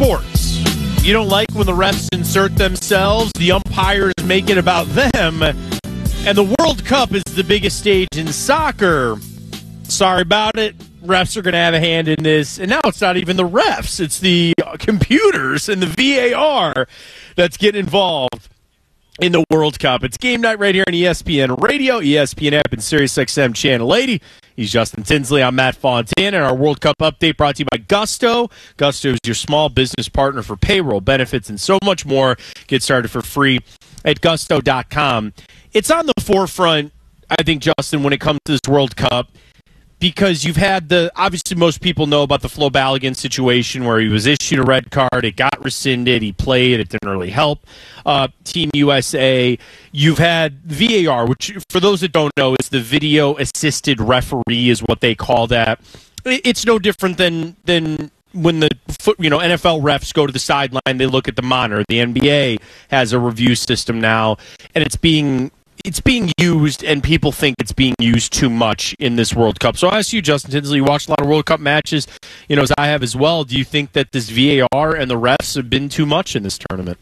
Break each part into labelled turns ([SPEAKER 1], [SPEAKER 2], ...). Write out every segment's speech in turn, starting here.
[SPEAKER 1] sports. You don't like when the refs insert themselves, the umpires make it about them, and the World Cup is the biggest stage in soccer. Sorry about it. Refs are going to have a hand in this. And now it's not even the refs. It's the computers and the VAR that's getting involved in the World Cup. It's game night right here on ESPN Radio, ESPN app, and SiriusXM Channel 80. He's Justin Tinsley. I'm Matt Fontaine, and our World Cup update brought to you by Gusto. Gusto is your small business partner for payroll, benefits, and so much more. Get started for free at gusto.com. It's on the forefront, I think, Justin, when it comes to this World Cup, because you've had obviously most people know about the Flo Balogun situation where he was issued a red card, it got rescinded, he played, it didn't really help Team USA. You've had VAR, which for those that don't know is the video assisted referee is what they call that. It's no different than when the NFL refs go to the sideline, they look at the monitor. The NBA has a review system now, and it's being used, and people think it's being used too much in this World Cup. So I ask you, Justin Tinsley, you watched a lot of World Cup matches, as I have as well. Do you think that this VAR and the refs have been too much in this tournament?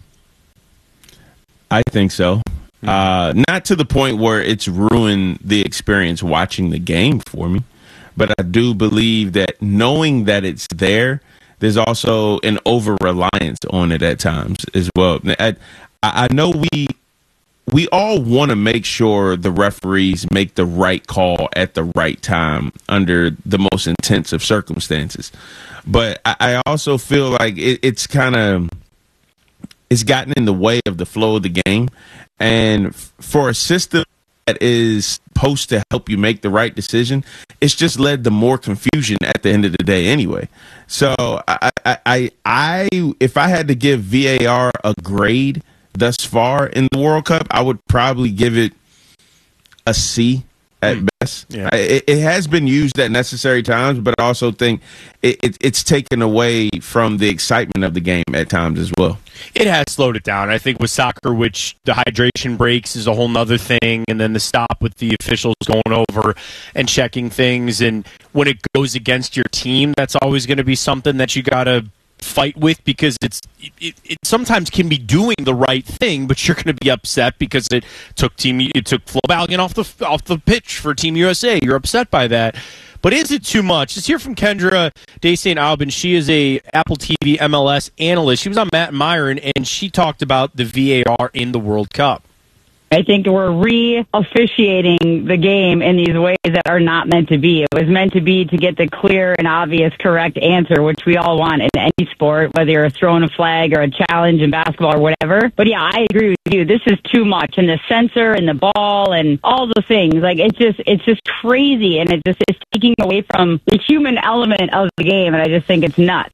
[SPEAKER 2] I think so. Not to the point where it's ruined the experience watching the game for me, but I do believe that knowing that it's there, there's also an over-reliance on it at times as well. I know we all want to make sure the referees make the right call at the right time under the most intense of circumstances. But I also feel like it's gotten in the way of the flow of the game. And for a system that is supposed to help you make the right decision, it's just led to more confusion at the end of the day anyway. So if I had to give VAR a grade thus far in the World Cup, I would probably give it a C at best. Yeah. It has been used at necessary times, but I also think it's taken away from the excitement of the game at times as well.
[SPEAKER 1] It has slowed it down. I think with soccer, which the hydration breaks is a whole nother thing, and then the stop with the officials going over and checking things, and when it goes against your team, that's always going to be something that you got to fight with, because it sometimes can be doing the right thing, but you're going to be upset because it took Flo Balogun off the pitch for Team USA. You're upset by that. But is it too much? Let's hear from Kendra De St. Aubin. She is a Apple TV MLS analyst. She was on Matt and Myron, and she talked about the VAR in the World Cup.
[SPEAKER 3] I think we're re-officiating the game in these ways that are not meant to be. It was meant to be to get the clear and obvious correct answer, which we all want in any sport, whether you're throwing a flag or a challenge in basketball or whatever. But yeah, I agree with you. This is too much. And the sensor and the ball and all the things, like it's just crazy, and it's taking away from the human element of the game, and I just think it's nuts.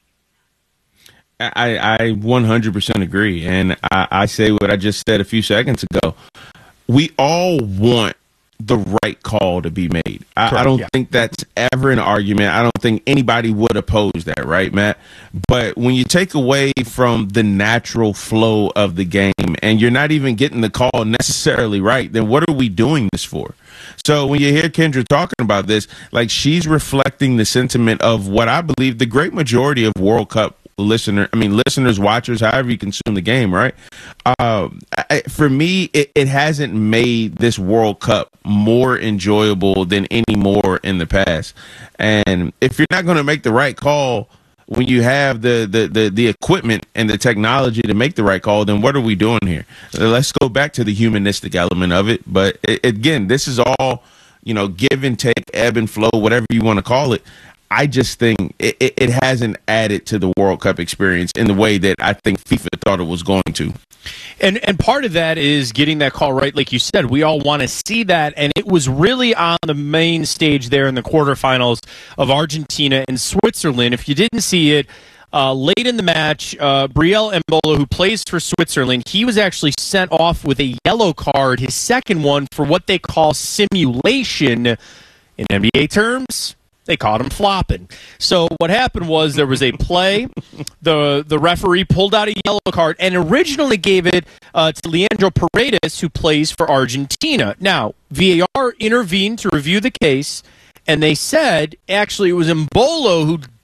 [SPEAKER 2] I 100% agree, and I say what I just said a few seconds ago. We all want the right call to be made. I don't think that's ever an argument. I don't think anybody would oppose that, right, Matt? But when you take away from the natural flow of the game and you're not even getting the call necessarily right, then what are we doing this for? So when you hear Kendra talking about this, she's reflecting the sentiment of what I believe the great majority of World Cup listeners, watchers, however you consume the game, right? For me, it hasn't made this World Cup more enjoyable than any more in the past. And if you're not going to make the right call when you have the equipment and the technology to make the right call, then what are we doing here? Let's go back to the humanistic element of it. But again, this is all, give and take, ebb and flow, whatever you want to call it. I just think it hasn't added to the World Cup experience in the way that I think FIFA thought it was going to.
[SPEAKER 1] And part of that is getting that call right, like you said. We all want to see that, and it was really on the main stage there in the quarterfinals of Argentina and Switzerland. If you didn't see it, late in the match, Brielle Embolo, who plays for Switzerland, he was actually sent off with a yellow card, his second one, for what they call simulation. In NBA terms, they caught him flopping. So what happened was there was a play. The referee pulled out a yellow card and originally gave it to Leandro Paredes, who plays for Argentina. Now, VAR intervened to review the case, and they said actually it was Embolo who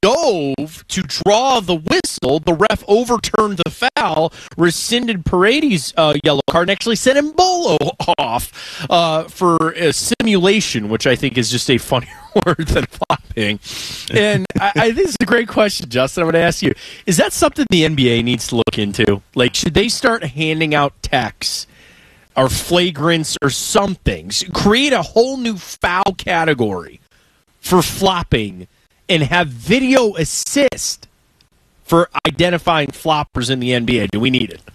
[SPEAKER 1] dove to draw the whistle. The ref overturned the foul, rescinded Paredes' yellow card, and actually sent Embolo off for a simulation, which I think is just a funnier word than flopping. And I think it's a great question, Justin. I'm going to ask you, is that something the NBA needs to look into? Like, should they start handing out techs or flagrants or something? Create a whole new foul category for flopping and have video assist for identifying floppers in the NBA. Do we need it?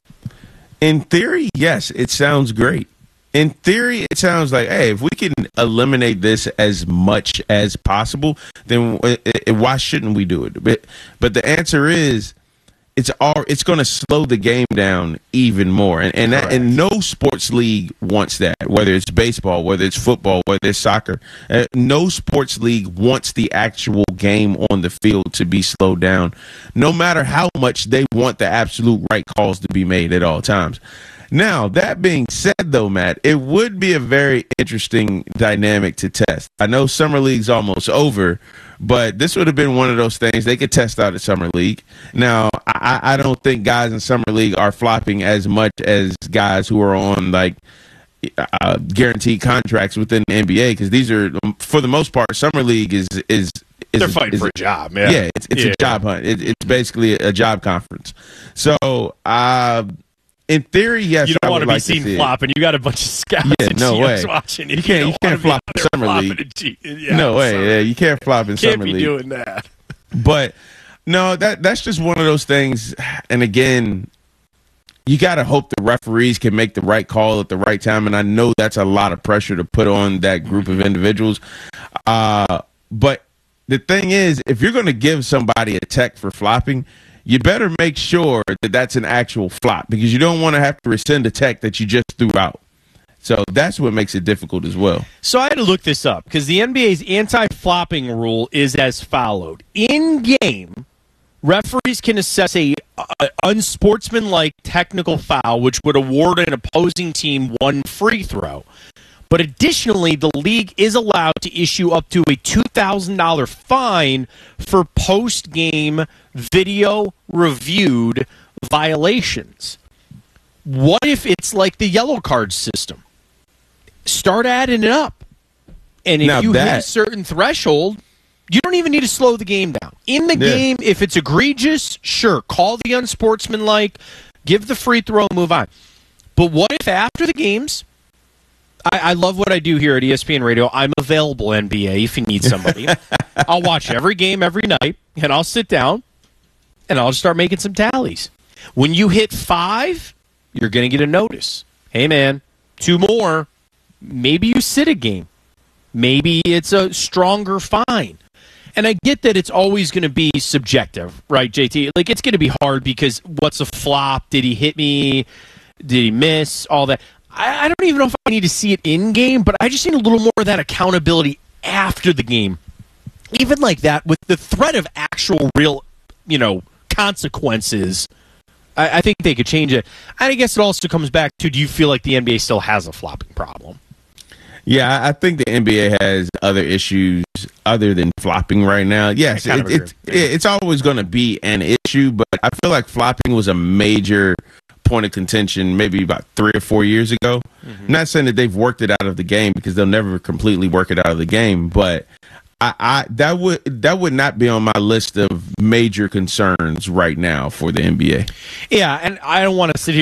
[SPEAKER 2] In theory, yes, it sounds great. In theory, it sounds like, hey, if we can eliminate this as much as possible, then why shouldn't we do it? But the answer is, it's going to slow the game down even more, and no sports league wants that. Whether it's baseball, whether it's football, whether it's soccer, no sports league wants the actual game on the field to be slowed down, no matter how much they want the absolute right calls to be made at all times. Now, that being said, though, Matt, it would be a very interesting dynamic to test. I know Summer League's almost over, but this would have been one of those things they could test out at Summer League. Now, I don't think guys in Summer League are flopping as much as guys who are on, like, guaranteed contracts within the NBA, because these are, for the most part, Summer League is
[SPEAKER 1] they're fighting for a job, man.
[SPEAKER 2] Yeah, it's a job hunt. It's basically a job conference. So, in theory, yes.
[SPEAKER 1] You don't want to be seen flopping. You got a bunch of scouts and GMs watching.
[SPEAKER 2] You can't flop in Summer League. No way. Yeah, you can't flop in Summer League.
[SPEAKER 1] Can't be doing that.
[SPEAKER 2] But no, that's just one of those things. And again, you got to hope the referees can make the right call at the right time. And I know that's a lot of pressure to put on that group of individuals. But the thing is, if you're going to give somebody a tech for flopping, you better make sure that that's an actual flop, because you don't want to have to rescind a tech that you just threw out. So that's what makes it difficult as well.
[SPEAKER 1] So I had to look this up, because the NBA's anti-flopping rule is as followed. In-game, referees can assess a unsportsmanlike technical foul, which would award an opposing team one free throw. But additionally, the league is allowed to issue up to a $2,000 fine for post-game video-reviewed violations. What if it's like the yellow card system? Start adding it up. And if you hit a certain threshold, you don't even need to slow the game down. In the game, if it's egregious, sure, call the unsportsmanlike, give the free throw, move on. But what if after the games... I love what I do here at ESPN Radio. I'm available, NBA, if you need somebody. I'll watch every game every night, and I'll sit down, and I'll start making some tallies. When you hit 5, you're going to get a notice. Hey, man, 2 more. Maybe you sit a game. Maybe it's a stronger fine. And I get that it's always going to be subjective, right, JT? Like, it's going to be hard because what's a flop? Did he hit me? Did he miss? All that. I don't even know if I need to see it in-game, but I just need a little more of that accountability after the game. Even like that, with the threat of actual real, consequences, I think they could change it. And I guess it also comes back to, do you feel like the NBA still has a flopping problem?
[SPEAKER 2] Yeah, I think the NBA has other issues other than flopping right now. Yes, it's always going to be an issue, but I feel like flopping was a major point of contention maybe about 3 or 4 years ago. Mm-hmm. I'm not saying that they've worked it out of the game, because they'll never completely work it out of the game, but that would not be on my list of major concerns right now for the NBA.
[SPEAKER 1] Yeah, and I don't want to sit here